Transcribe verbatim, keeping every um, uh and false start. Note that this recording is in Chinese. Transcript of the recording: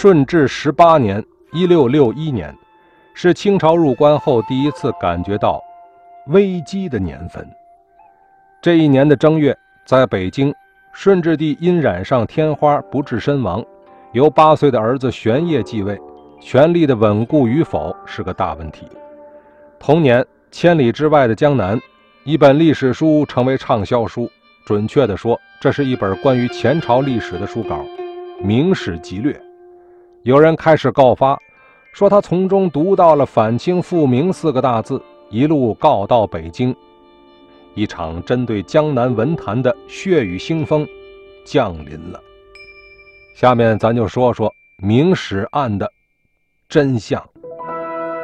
顺治十八年一六六一年，是清朝入关后第一次感觉到危机的年份。这一年的正月，在北京，顺治帝因染上天花不治身亡，由八岁的儿子玄烨继位，权力的稳固与否是个大问题。同年，千里之外的江南，一本历史书成为畅销书，准确地说，这是一本关于前朝历史的书稿，《明史集略》。有人开始告发，说他从中读到了反清复明四个大字，一路告到北京。一场针对江南文坛的血雨腥风降临了。下面咱就说说明史案的真相。